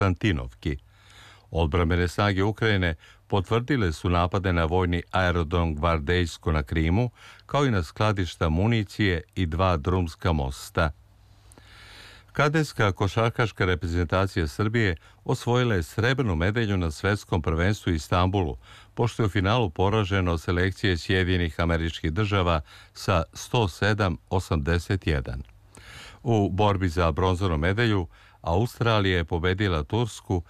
Konstantinovki. Odbrambene snage Ukrajine potvrdile su napade na vojni aerodrom Gvardejsko na Krimu, kao i na skladišta municije i 2 drumska mosta. Kadetska košarkaška reprezentacija Srbije osvojila je srebrnu medalju na svetskom prvenstvu u Istanbulu, pošto je u finalu poraženo od selekcije Sjedinjenih Američkih Država sa 107-81. U borbi za bronzanu medalju Australija je pobedila Tursku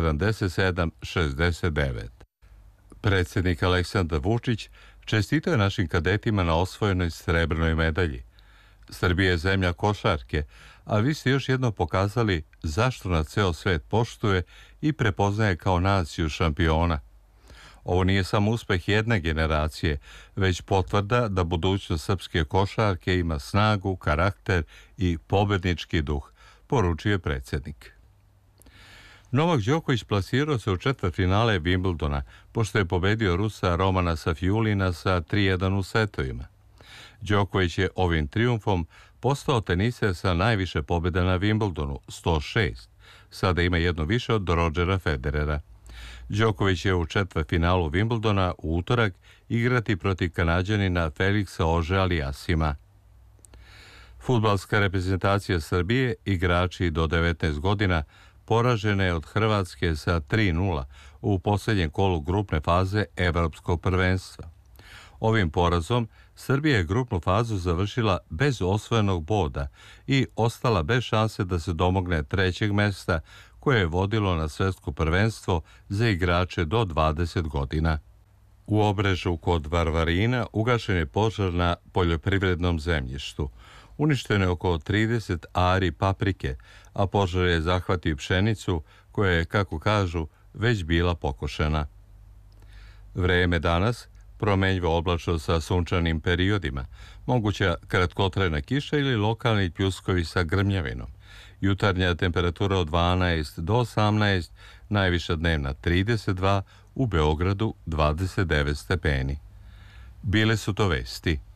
77-69. Predsjednik Aleksandar Vučić čestitao je našim kadetima na osvojenoj srebrnoj medalji. Srbija je zemlja košarke, a vi ste još jednom pokazali zašto nas ceo svet poštuje i prepoznaje kao naciju šampiona. Ovo nije samo uspeh jedne generacije, već potvrda da budućnost srpske košarke ima snagu, karakter i pobednički duh, poručio je predsjednik. Novak Đoković plasirao se u četvrtfinale Wimbledona, pošto je pobedio Rusa Romana Safjulina sa 3:1 u setovima. Đoković je ovim trijumfom postao teniser sa najviše pobjeda na Wimbledonu, 106. Sada ima jedno više od Rodgera Federera. Đoković je u četvrtfinalu Wimbledona u utorak igrati protiv Kanađanina Feliksa Auger-Aliassima. Fudbalska reprezentacija Srbije, igrači do 19 godina, poražena je od Hrvatske sa 3:0 u posljednjem kolu grupne faze Evropskog prvenstva. Ovim porazom Srbija je grupnu fazu završila bez osvojenog boda i ostala bez šanse da se domogne trećeg mjesta koje je vodilo na svjetsko prvenstvo za igrače do 20 godina. U Obrežu kod Varvarina ugašen je požar na poljoprivrednom zemljištu. Uništeno je oko 30 ari paprike, a požar je zahvatio pšenicu koja je, kako kažu, već bila pokošena. Vreme danas promenljivo oblačno sa sunčanim periodima, moguća kratkotrajna kiša ili lokalni pljuskovi sa grmljavinom. Jutarnja temperatura od 12 do 18, najviša dnevna 32, u Beogradu 29 stepeni. Bile su to vesti.